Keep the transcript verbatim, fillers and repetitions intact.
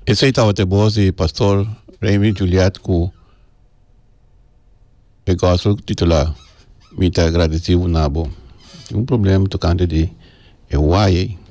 Esse aí estava até bom, e pastor Raymond Juliette, com o gosto titular. Me está agradecido na boa. Um problema tocante de é o ai